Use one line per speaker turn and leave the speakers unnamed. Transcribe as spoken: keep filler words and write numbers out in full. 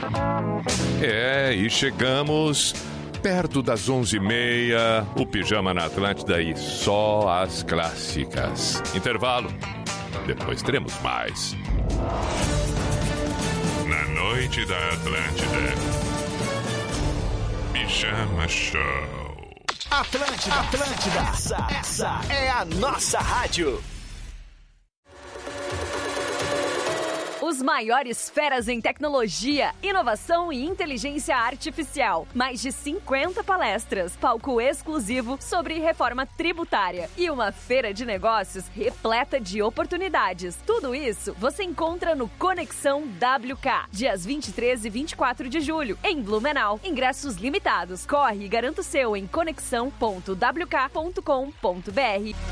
É, e chegamos perto das onze e meia, o Pijama na Atlântida e só as clássicas. Intervalo, depois teremos mais.
Na noite da Atlântida, Pijama Show.
Atlântida, Atlântida, essa, essa é a nossa rádio.
Os maiores feras em tecnologia, inovação e inteligência artificial. Mais de cinquenta palestras, palco exclusivo sobre reforma tributária e uma feira de negócios repleta de oportunidades. Tudo isso você encontra no Conexão W K, dias vinte e três e vinte e quatro de julho, em Blumenau. Ingressos limitados. Corre e garanta o seu em conexão ponto w k ponto com ponto b r.